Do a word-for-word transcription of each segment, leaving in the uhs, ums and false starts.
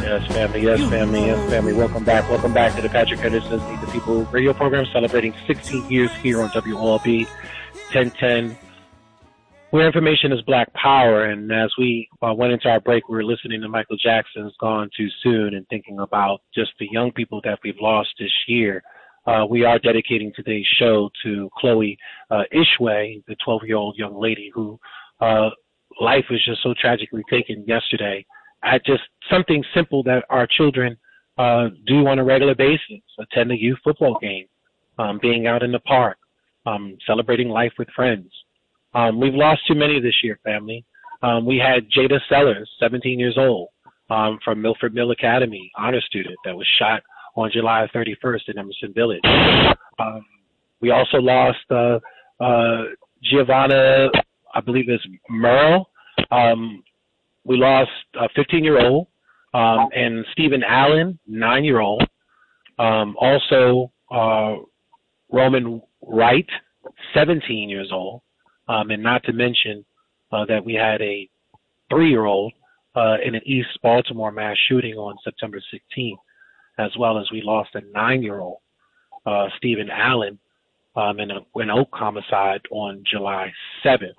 Yes, family. Yes, family. Yes, family. Welcome back. Welcome back to the Patrick Henderson's Meet the People radio program, celebrating sixteen years here on W O L B ten ten, where information is Black Power. And as we uh, went into our break, we were listening to Michael Jackson's "Gone Too Soon" and thinking about just the young people that we've lost this year. Uh, we are dedicating today's show to Chloe uh, Ishway, the twelve-year-old young lady who uh, life was just so tragically taken yesterday at just something simple that our children uh, do on a regular basis: attend a youth football game, um, being out in the park, um, celebrating life with friends. Um, we've lost too many this year, family. Um, we had Jada Sellers, seventeen years old, um, from Milford Mill Academy, honor student, that was shot on July thirty-first in Emerson Village. Um, we also lost uh, uh, Giovanna, I believe it's Merle. Um, we lost a fifteen-year-old, um, and Stephen Allen, nine-year-old. Um, also, uh, Roman Wright, seventeen years old. Um, and not to mention uh, that we had a three-year-old uh, in an East Baltimore mass shooting on September sixteenth, as well as we lost a nine-year-old, uh, Stephen Allen, um, in a, an Oak homicide on July seventh.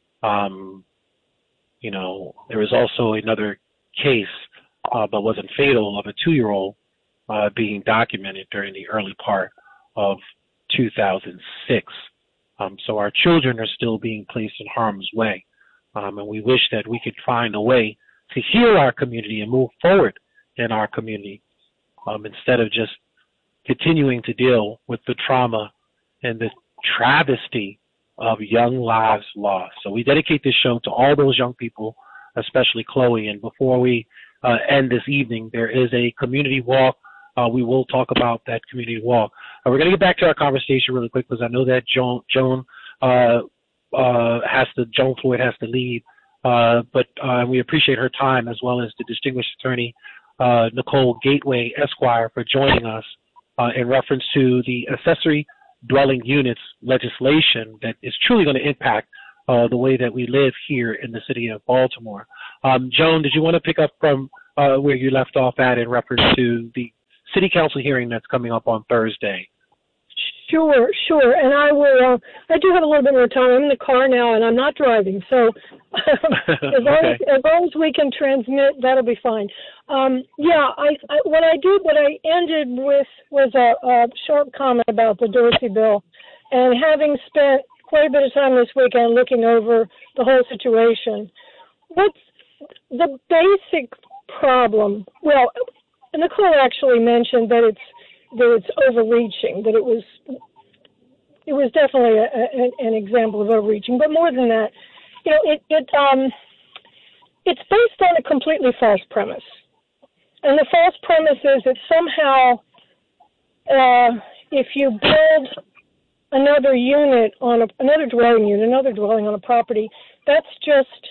Um, you know, there was also another case, uh, but wasn't fatal, of a two-year-old uh, being documented during the early part of two thousand six. Um, so our children are still being placed in harm's way. Um, and we wish that we could find a way to heal our community and move forward in our community, um, instead of just continuing to deal with the trauma and the travesty of young lives lost. So we dedicate this show to all those young people, especially Chloe. And before we uh, end this evening, there is a community walk. Uh, we will talk about that community walk. Uh, we're going to get back to our conversation really quick because I know that Joan, Joan uh, uh, has to, Joan Floyd has to leave. Uh, but uh, we appreciate her time, as well as the distinguished attorney uh, Nicole Gateway, Esquire, for joining us uh, in reference to the accessory dwelling units legislation that is truly going to impact uh, the way that we live here in the city of Baltimore. Um, Joan, did you want to pick up from uh, where you left off at in reference to the city council hearing that's coming up on Thursday? Sure, sure. And I will, uh, I do have a little bit more time. I'm in the car now and I'm not driving. So as, long okay. as, as long as we can transmit, that'll be fine. Um, yeah, I, I, what I did, what I ended with was a, a short comment about the Dorsey bill. And having spent quite a bit of time this weekend looking over the whole situation, what's the basic problem? Well, Nicole actually mentioned that it's that it's overreaching, that it was it was definitely a, a, an example of overreaching. But more than that, you know, it it um it's based on a completely false premise, and the false premise is that somehow uh, if you build another unit on a, another dwelling unit, another dwelling on a property, that's just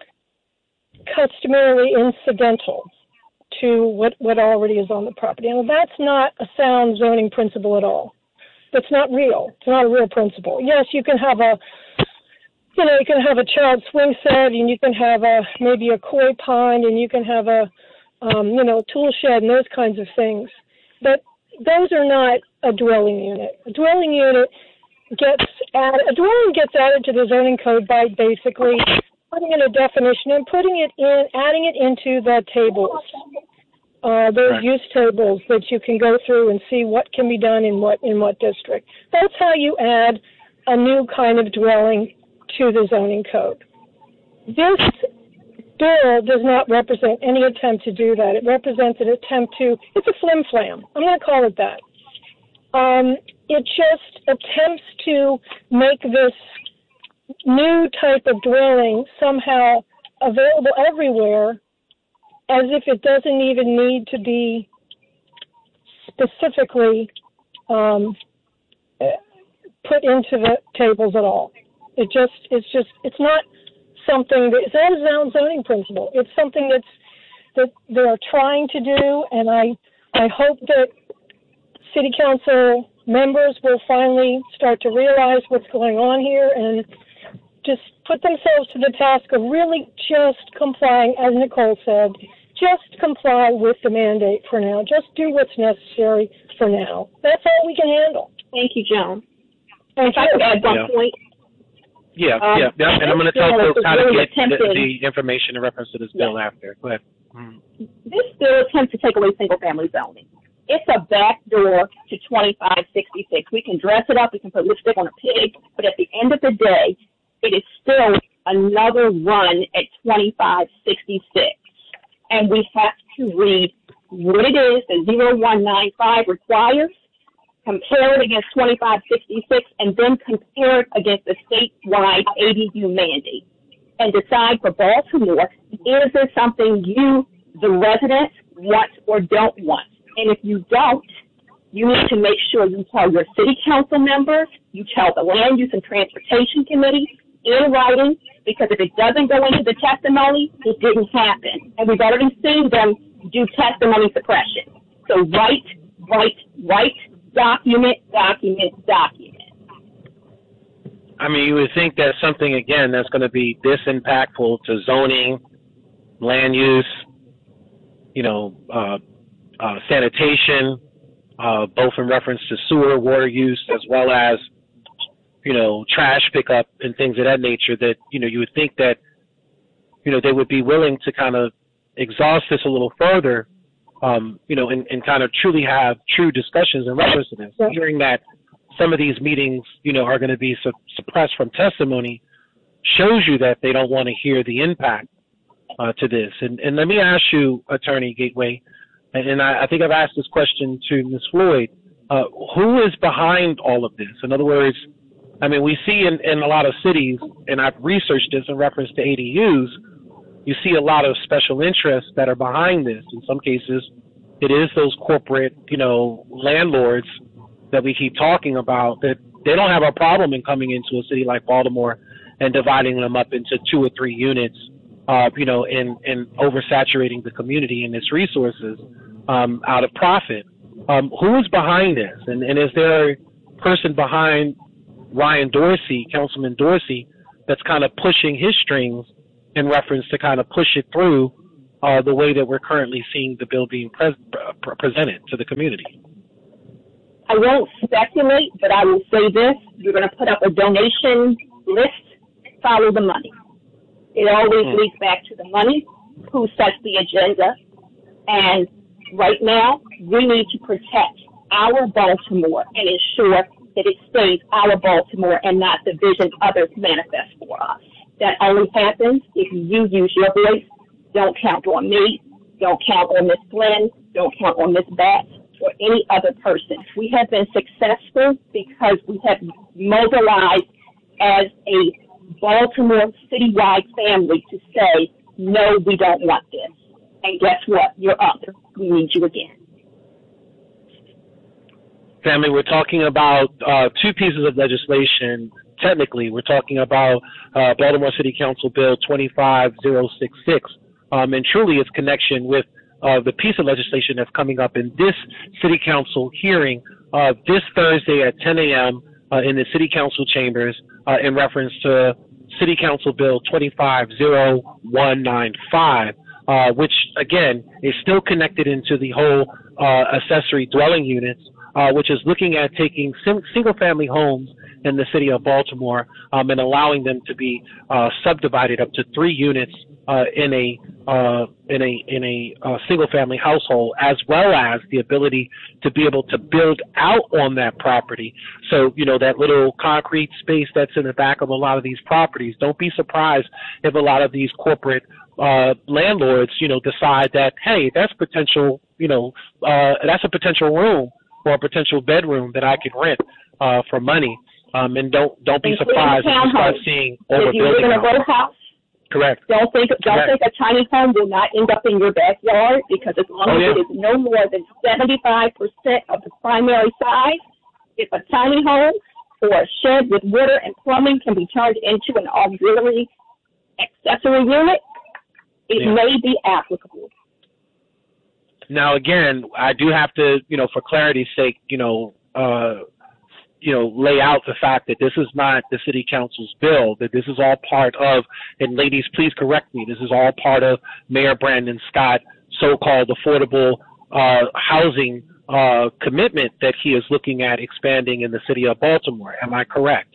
customarily incidental to what, what already is on the property. And that's not a sound zoning principle at all. That's not real. It's not a real principle. Yes, you can have a, you know, you can have a child swing set, and you can have a maybe a koi pond, and you can have a, um, you know, a tool shed and those kinds of things. But those are not a dwelling unit. A dwelling unit gets added, a dwelling gets added to the zoning code by basically putting in a definition and putting it in, adding it into the tables, uh, those right. use tables that you can go through and see what can be done in what in what district. That's how you add a new kind of dwelling to the zoning code. This bill does not represent any attempt to do that. It represents an attempt to, it's a flim-flam. I'm going to call it that. Um, it just attempts to make this new type of dwelling somehow available everywhere, as if it doesn't even need to be specifically um, put into the tables at all. It just, it's just, it's not something that, it's not a sound zoning principle. It's something that's, that they are trying to do, and I, I hope that city council members will finally start to realize what's going on here and just put themselves to the task of really just complying, as Nicole said, just comply with the mandate for now. Just do what's necessary for now. That's all we can handle. Thank you, Joan. If I could add one yeah. point. Yeah, um, yeah, yeah. And I'm going to tell folks how to really get the, the information in reference to this bill yeah. after. Go ahead. Mm. This bill attempts to take away single-family zoning. It's a backdoor to twenty-five sixty-six. We can dress it up, we can put lipstick on a pig, but at the end of the day, it is still another run at twenty-five sixty-six. And we have to read what it is that zero one nine five requires, compare it against twenty-five sixty-six, and then compare it against the statewide A D U mandate, and decide for Baltimore, is there something you, the residents, want or don't want? And if you don't, you need to make sure you tell your city council members, you tell the Land Use and Transportation Committee in writing, because if it doesn't go into the testimony, it didn't happen. And we've already seen them do testimony suppression. So write, write, write, document, document, document. I mean, you would think that something, again, that's going to be this impactful to zoning, land use, you know, uh, uh, sanitation, uh, both in reference to sewer, water use, as well as, you know, trash pickup and things of that nature, that, you know, you would think that, you know, they would be willing to kind of exhaust this a little further, um, you know, and, and kind of truly have true discussions in reference to this. Hearing that some of these meetings, you know, are going to be su- suppressed from testimony shows you that they don't want to hear the impact uh, to this. And, and let me ask you, Attorney Gateway, and, and I, I think I've asked this question to Miz Floyd, uh, who is behind all of this? In other words, I mean, we see in, in a lot of cities, and I've researched this in reference to A D Us, you see a lot of special interests that are behind this. In some cases, it is those corporate, you know, landlords that we keep talking about, that they don't have a problem in coming into a city like Baltimore and dividing them up into two or three units, uh, you know, and, and oversaturating the community and its resources um, out of profit. Um, who is behind this? And, and is there a person behind Ryan Dorsey, Councilman Dorsey, that's kind of pushing his strings in reference to kind of push it through uh, the way that we're currently seeing the bill being pre- pre- presented to the community? I won't speculate, but I will say this. You're going to put up a donation list, follow the money. It always mm. leads back to the money, who sets the agenda. And right now, we need to protect our Baltimore and ensure that it stays our Baltimore and not the vision others manifest for us. That only happens if you use your voice. Don't count on me. Don't count on Miz Flynn. Don't count on Miz Batts or any other person. We have been successful because we have mobilized as a Baltimore citywide family to say, no, we don't want this. And guess what? You're up. We need you again. Family, we're talking about uh, two pieces of legislation. Technically, we're talking about uh, Baltimore City Council Bill twenty-five oh sixty-six, um, and truly its connection with uh, the piece of legislation that's coming up in this City Council hearing uh, this Thursday at ten a.m. Uh, in the City Council chambers uh, in reference to City Council Bill twenty-five oh one ninety-five, uh, which, again, is still connected into the whole uh, accessory dwelling units, uh, which is looking at taking sim- single-family homes in the city of Baltimore um, and allowing them to be uh, subdivided up to three units uh, in a uh, in a in a uh, single-family household, as well as the ability to be able to build out on that property. So, you know, that little concrete space that's in the back of a lot of these properties. Don't be surprised if a lot of these corporate uh, landlords, you know, decide that, hey, that's potential, you know, uh, that's a potential room or a potential bedroom that I could rent uh, for money. Um, and don't don't be surprised if you start seeing overbuilding. If you live in a row house, correct. Don't think don't correct. think a tiny home will not end up in your backyard, because as long oh, as yeah. it is no more than seventy-five percent of the primary size, if a tiny home or a shed with water and plumbing can be turned into an auxiliary accessory unit, it yeah. may be applicable. Now, again, I do have to, you know, for clarity's sake, you know, uh, you know, lay out the fact that this is not the city council's bill, that this is all part of, and ladies, please correct me, this is all part of Mayor Brandon Scott so-called affordable uh, housing uh, commitment that he is looking at expanding in the city of Baltimore. Am I correct?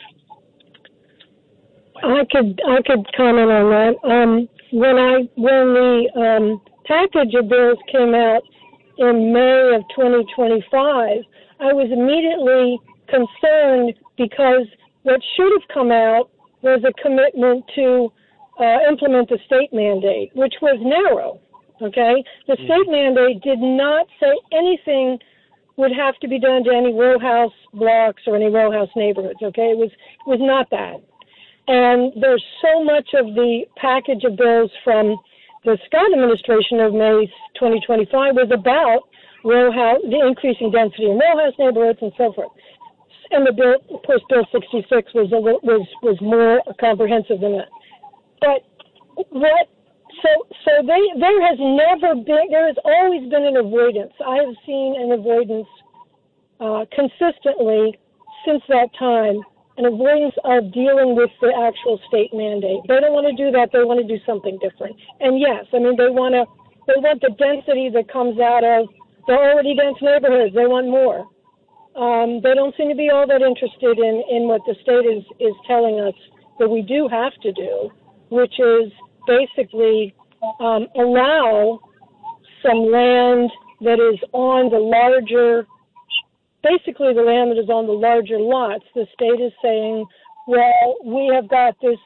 I could I could comment on that. Um, when I when the um, package of bills came out in May of twenty twenty-five, I was immediately concerned because what should have come out was a commitment to uh, implement the state mandate, which was narrow. Okay, the state mandate did not say anything would have to be done to any row house blocks or any row house neighborhoods. Okay, it was it was not that. And there's so much of the package of bills from the Scott administration of May twenty twenty-five was about row house, the increasing density in row house neighborhoods and so forth. And the bill, of course, Bill sixty-six was a, was was more comprehensive than that. But what? So so they there has never been there has always been an avoidance. I have seen an avoidance uh, consistently since that time. An avoidance of dealing with the actual state mandate. They don't want to do that. They want to do something different. And yes, I mean, they want to, they want the density that comes out of the already dense neighborhoods. They want more. Um, they don't seem to be all that interested in, in what the state is, is telling us that we do have to do, which is basically um, allow some land that is on the larger Basically, the land that is on the larger lots. The state is saying, well, we have got this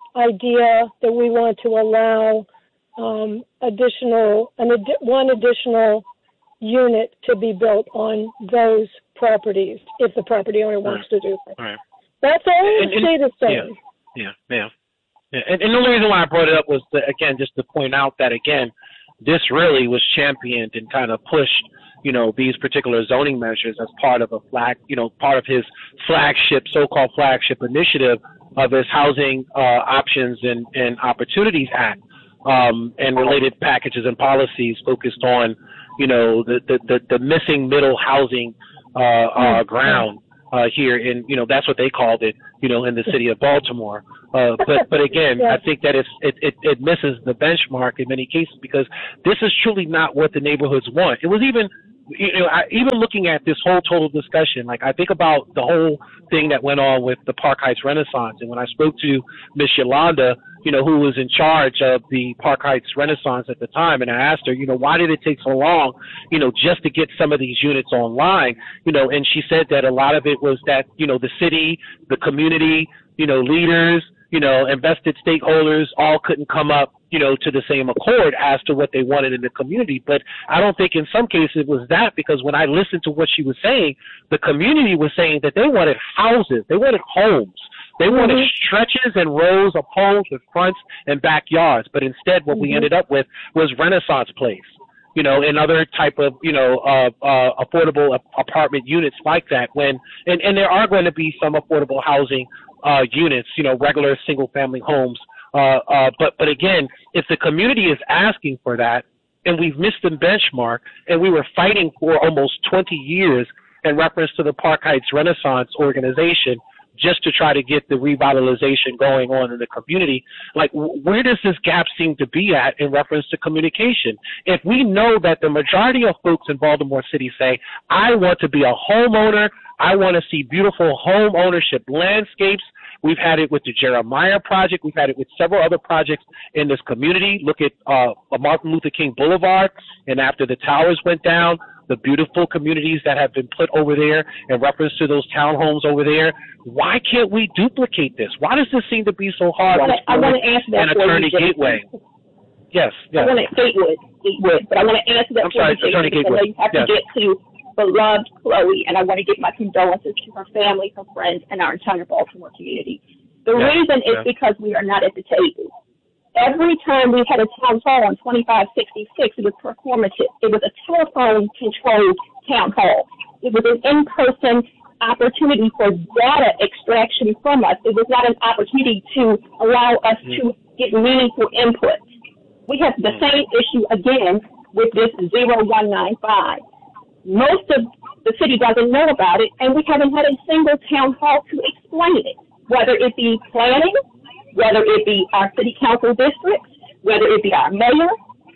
idea that we want to allow um, additional, an ad- one additional unit to be built on those properties if the property owner wants right. to do it. Right. That's all and, the state is saying. Yeah, yeah, yeah. yeah. And, and the only reason why I brought it up was, to, again, just to point out that, again, this really was championed and kind of pushed, you know, these particular zoning measures as part of a flag, you know, part of his flagship, so-called flagship initiative of his Housing uh, Options and, and Opportunities Act um, and related packages and policies focused on, you know, the, the, the, the missing middle housing uh, uh, ground uh, here in, you know, that's what they called it, you know, in the city of Baltimore. Uh, but, but again, I think that it's, it, it, it misses the benchmark in many cases because this is truly not what the neighborhoods want. It was even, you know, I, even looking at this whole total discussion, like I think about the whole thing that went on with the Park Heights Renaissance. And when I spoke to Miss Yolanda, you know, who was in charge of the Park Heights Renaissance at the time, and I asked her, you know, why did it take so long, you know, just to get some of these units online, you know, and she said that a lot of it was that, you know, the city, the community, you know, leaders, you know, invested stakeholders all couldn't come up, you know, to the same accord as to what they wanted in the community. But I don't think in some cases it was that, because when I listened to what she was saying, the community was saying that they wanted houses, they wanted homes. They wanted mm-hmm. stretches and rows of homes with fronts and backyards. But instead what mm-hmm. we ended up with was Renaissance Place, you know, and other type of, you know, uh, uh, affordable apartment units like that. When and, and there are going to be some affordable housing uh, units, you know, regular single-family homes. Uh, uh, but, but again, if the community is asking for that, and we've missed the benchmark, and we were fighting for almost twenty years in reference to the Park Heights Renaissance organization, just to try to get the revitalization going on in the community, like where does this gap seem to be at in reference to communication? If we know that the majority of folks in Baltimore City say, I want to be a homeowner, I want to see beautiful home ownership landscapes. We've had it with the Jeremiah Project. We've had it with several other projects in this community. Look at uh, Martin Luther King Boulevard, and after the towers went down, the beautiful communities that have been put over there in reference to those townhomes over there. Why can't we duplicate this? Why does this seem to be so hard? I want to answer that for Attorney you, Gateway. Yes, yes. I want to Gatewood, Gatewood, but I want to answer that I'm sorry, you, Attorney Gateway. I know you have yes. to get to beloved Chloe, and I want to give my condolences to her family, her friends, and our entire Baltimore community. The yes. reason is yes. because we are not at the table. Every time we had a town hall on twenty-five sixty-six, it was performative. It was a telephone-controlled town hall. It was an in-person opportunity for data extraction from us. It was not an opportunity to allow us mm. to get meaningful input. We have the mm. same issue again with this zero one nine five. Most of the city doesn't know about it, and we haven't had a single town hall to explain it, whether it be planning, whether it be our city council districts, whether it be our mayor,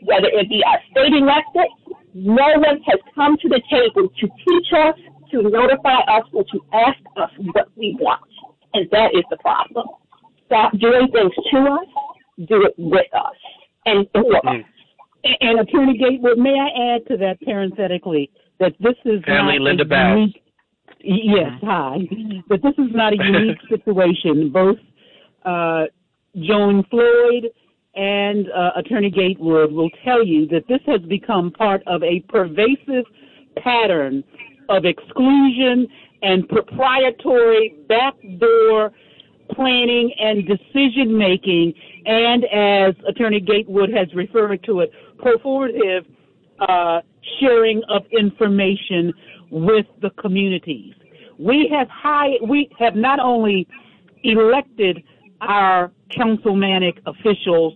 whether it be our state elected, no one has come to the table to teach us, to notify us, or to ask us what we want. And that is the problem. Stop doing things to us, do it with us and for mm-hmm. us. And, and Attorney Gatewood, may I add to that parenthetically that this is Family not Linda a Bass. unique, yes, hi, but this is not a unique situation. Both uh, Joan Floyd and uh, Attorney Gatewood will tell you that this has become part of a pervasive pattern of exclusion and proprietary backdoor planning and decision-making, and as Attorney Gatewood has referred to it, performative uh, sharing of information with the communities. We have high, we have not only elected our councilmanic officials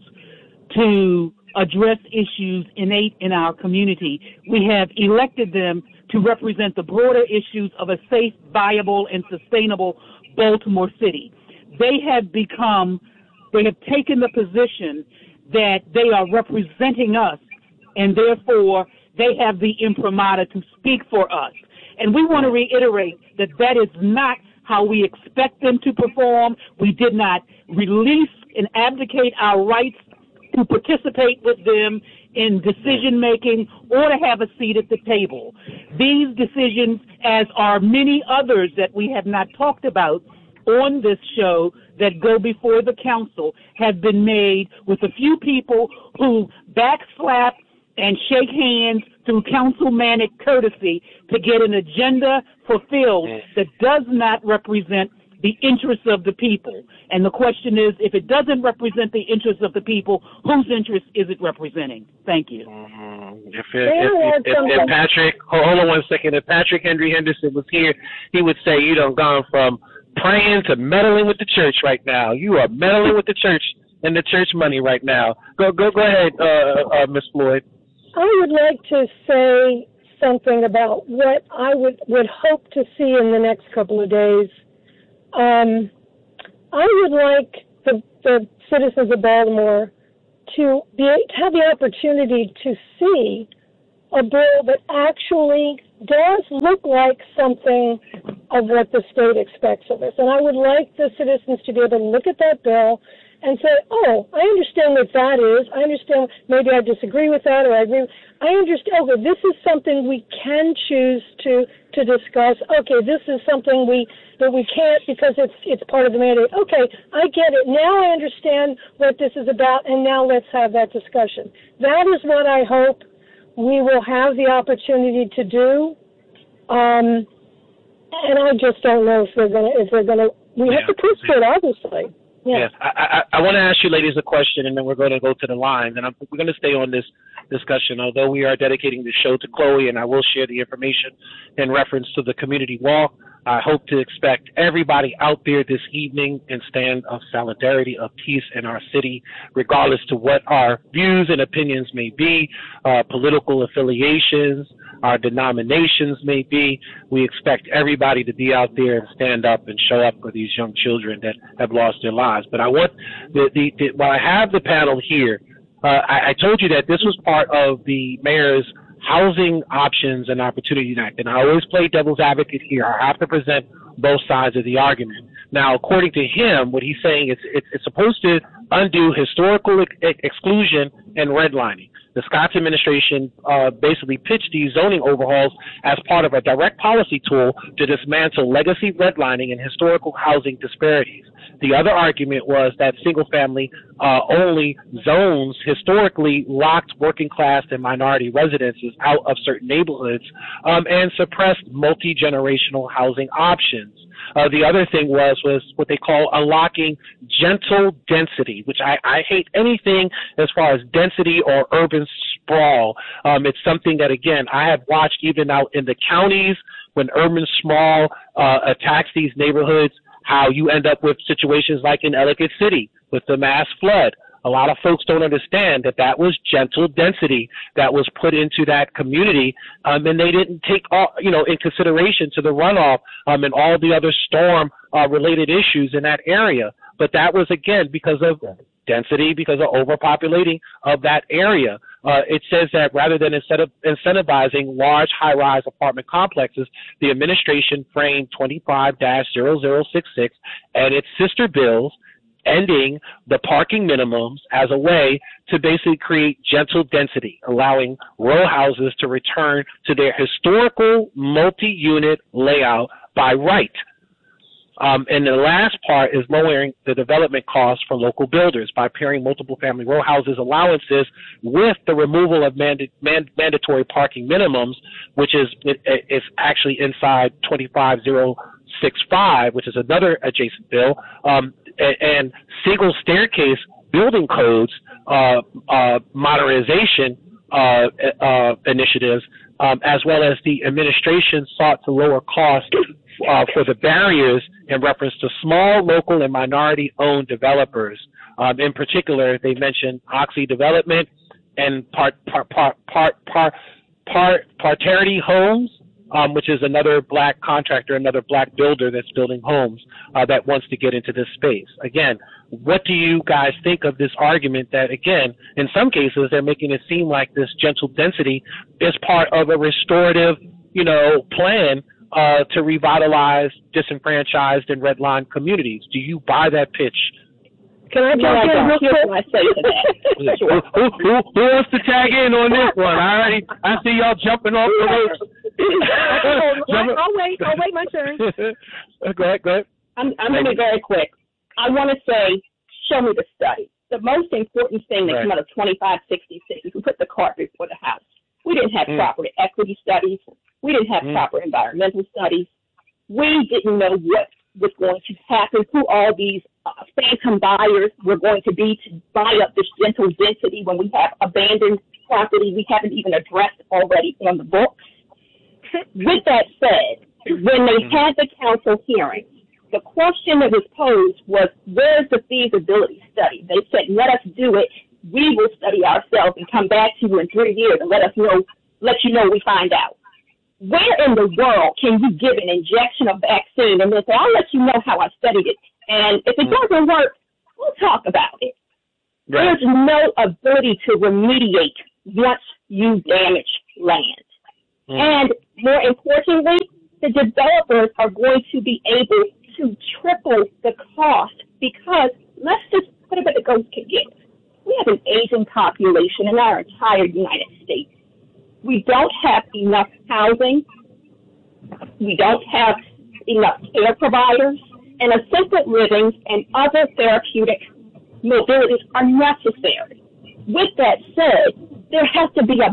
to address issues innate in our community. We have elected them to represent the broader issues of a safe, viable, and sustainable Baltimore City. They have become, they have taken the position that they are representing us, and therefore they have the imprimatur to speak for us. And we want to reiterate that that is not how we expect them to perform. We did not release and abdicate our rights to participate with them in decision-making or to have a seat at the table. These decisions, as are many others that we have not talked about on this show that go before the council, have been made with a few people who backslap and shake hands through councilmanic courtesy to get an agenda fulfilled that does not represent the interests of the people. And the question is, if it doesn't represent the interests of the people, whose interest is it representing? Thank you. Mm-hmm. If, it, if, if, if, if Patrick, hold on one second, if Patrick Henry Henderson was here, he would say you done gone from praying to meddling with the church right now. You are meddling with the church and the church money right now. Go, go, go ahead, uh, uh, Miz Floyd. I would like to say something about what I would, would hope to see in the next couple of days. Um, I would like the, the citizens of Baltimore to be to have the opportunity to see a bill that actually does look like something of what the state expects of us. And I would like the citizens to be able to look at that bill and say, oh, I understand what that is. I understand, maybe I disagree with that, or I agree. I understand, okay, this is something we can choose to, to discuss. Okay, this is something we that we can't because it's it's part of the mandate. Okay, I get it. Now I understand what this is about, and now let's have that discussion. That is what I hope we will have the opportunity to do. Um, and I just don't know if they're gonna if they're gonna. We yeah. have to push for it, obviously. Yeah. Yes, I, I, I want to ask you ladies a question, and then we're going to go to the lines. And I'm, we're going to stay on this discussion, although we are dedicating the show to Chloe, and I will share the information in reference to the community walk. I hope to expect everybody out there this evening in stand of solidarity, of peace in our city, regardless to what our views and opinions may be, uh, political affiliations, our denominations may be. We expect everybody to be out there and stand up and show up for these young children that have lost their lives. But I want, the, the, the while I have the panel here, uh, I, I told you that this was part of the mayor's Housing Options and Opportunities Act. And I always play devil's advocate here. I have to present both sides of the argument. Now, according to him, what he's saying is it's, it's supposed to undo historical ex- exclusion and redlining. The Scott administration uh, basically pitched these zoning overhauls as part of a direct policy tool to dismantle legacy redlining and historical housing disparities. The other argument was that single-family uh, only zones historically locked working-class and minority residences out of certain neighborhoods um, and suppressed multi-generational housing options. Uh, the other thing was was what they call unlocking gentle density, which I, I hate anything as far as density or urban sprawl. Um, it's something that, again, I have watched even out in the counties when urban sprawl uh, attacks these neighborhoods, how you end up with situations like in Ellicott City with the mass flood. A lot of folks don't understand that that was gentle density that was put into that community, um, and they didn't take all, you know, in consideration to the runoff um, and all the other storm-related uh, issues in that area. But that was, again, because of density because of overpopulating of that area. Uh, it says that rather than instead of incentivizing large high-rise apartment complexes, the administration framed twenty-five dash zero zero six six and its sister bills ending the parking minimums as a way to basically create gentle density, allowing row houses to return to their historical multi-unit layout by right. Um, and the last part is lowering the development costs for local builders by pairing multiple family row houses allowances with the removal of manda- man- mandatory parking minimums, which is it, is actually inside twenty-five zero six five, which is another adjacent bill, um, and, and single staircase building codes uh, uh, modernization uh, uh, initiatives, um, as well as the administration sought to lower costs Uh, for the barriers in reference to small, local, and minority-owned developers. Um, in particular, they mentioned Oxy Development and part, part, part, part, part, part, Parterity Homes, um, which is another black contractor, another black builder that's building homes uh, that wants to get into this space. Again, what do you guys think of this argument that, again, in some cases, they're making it seem like this gentle density is part of a restorative, you know, plan Uh, to revitalize disenfranchised and redline communities? Do you buy that pitch? Can I jump in real quick? I say to that. who, who, who, who wants to tag in on this one? I already, I see y'all jumping off the ropes. I'll wait. I'll wait my turn. Go ahead. Go ahead. I'm, I'm going to be very quick. I want to say, show me the study. The most important thing that right. came out of twenty-five sixty-six is we put the cart before the house. We didn't have Mm. proper equity studies. We didn't have Mm. proper environmental studies. We didn't know what was going to happen, who all these uh, phantom buyers were going to be to buy up this gentle density when we have abandoned property we haven't even addressed already on the books. With that said, when they had the council hearings, the question that was posed was, where's the feasibility study? They said, let us do it. We will study ourselves and come back to you in three years and let us know, let you know we find out. Where in the world can you give an injection of vaccine and then say, I'll let you know how I studied it, and if it doesn't work, we'll talk about it. Right. There's no ability to remediate once you damage land. Mm. And more importantly, the developers are going to be able to triple the cost because let's just put it where the ghost can get. We have an aging population in our entire United States. We don't have enough housing. We don't have enough care providers. And assisted living and other therapeutic mobilities are necessary. With that said, there has to be a